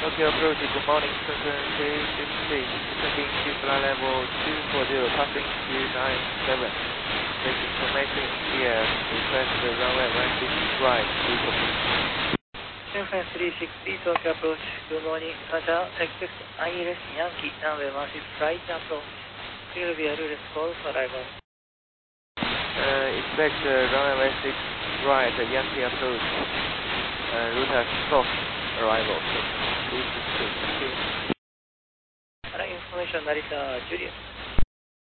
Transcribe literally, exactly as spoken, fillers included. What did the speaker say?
Tokyo approach, good morning, Cessna three six six, descending to flight level two four zero, passing two nine seven. This information here, request the runway one six right, please copy. Cessna three six zero, Tokyo approach, good morning, Roger, expect I L S Yankee, runway one six right approach. Will be a route call for arrival. Uh, expect uh, runway one six right, Yankee approach, uh, route as soft arrival, so please proceed. Thank you. Information, Narita Juliet.